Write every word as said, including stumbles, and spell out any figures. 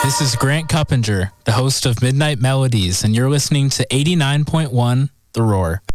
This is Grant Cuppinger, the host of Midnight Melodies, and you're listening to eighty-nine point one The Roar.